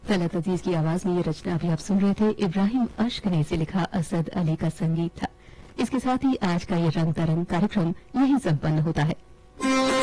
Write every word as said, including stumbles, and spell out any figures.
तलत अजीज की आवाज में ये रचना अभी आप सुन रहे थे। इब्राहिम अश्क ने इसे लिखा, असद अली का संगीत था। इसके साथ ही आज का ये रंग तरंग कार्यक्रम यहीं संपन्न होता है।